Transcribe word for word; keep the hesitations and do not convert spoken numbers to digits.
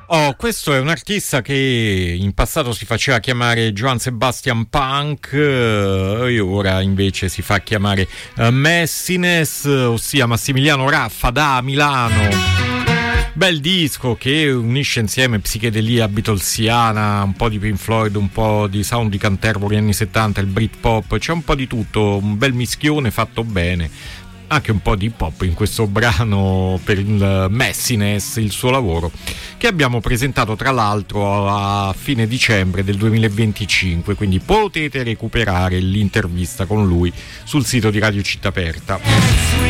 Oh, questo è un artista che in passato si faceva chiamare Johann Sebastian Punk, e ora invece si fa chiamare uh, Messines, ossia Massimiliano Raffa da Milano. Bel disco che unisce insieme psichedelia beatlesiana, un po' di Pink Floyd, un po' di sound di Canterbury anni settanta, il Britpop, c'è un po' di tutto, un bel mischione fatto bene. Anche un po' di hip hop in questo brano per il Messines, il suo lavoro, che abbiamo presentato tra l'altro a fine dicembre del duemilaventicinque, quindi potete recuperare l'intervista con lui sul sito di Radio Città Aperta.